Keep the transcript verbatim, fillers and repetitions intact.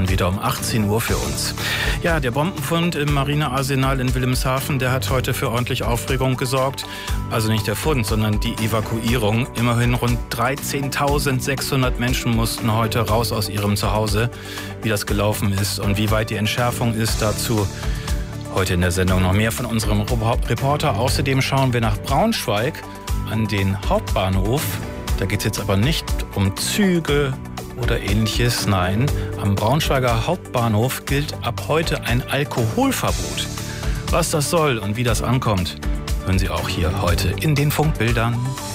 dann wieder um achtzehn Uhr für uns. Ja, der Bombenfund im Marinearsenal in Wilhelmshaven, der hat heute für ordentlich Aufregung gesorgt. Also nicht der Fund, sondern die Evakuierung. Immerhin rund dreizehntausendsechshundert Menschen mussten heute raus aus ihrem Zuhause. Wie das gelaufen ist und wie weit die Entschärfung ist, dazu heute in der Sendung noch mehr von unserem Reporter. Außerdem schauen wir nach Braunschweig an den Hauptbahnhof. Da geht es jetzt aber nicht um Züge oder ähnliches. Nein, am Braunschweiger Hauptbahnhof gilt ab heute ein Alkoholverbot. Was das soll und wie das ankommt, hören Sie auch hier heute in den Funkbildern.